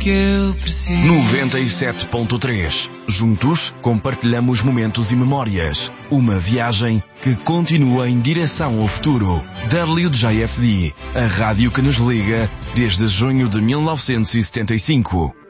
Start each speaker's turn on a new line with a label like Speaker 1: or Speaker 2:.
Speaker 1: que eu preciso.
Speaker 2: 97.3. Juntos compartilhamos momentos e memórias. Uma viagem que continua em direção ao futuro. WJFD, a rádio que nos liga desde junho de 1975.